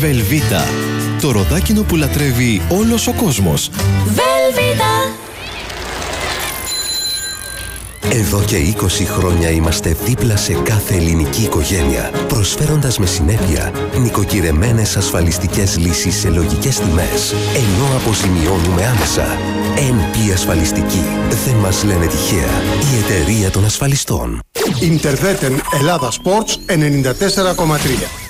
Velveeta. Το ροδάκινο που λατρεύει όλος ο κόσμος. Velveeta. Εδώ και 20 χρόνια είμαστε δίπλα σε κάθε ελληνική οικογένεια, προσφέροντας με συνέπεια νοικοκυρεμένες ασφαλιστικές λύσεις σε λογικές τιμές, ενώ αποζημιώνουμε άμεσα. NP Ασφαλιστική. Δεν μας λένε τυχαία. Η εταιρεία των ασφαλιστών. Ιντερβέτεν Ελλάδα Sports 94,3.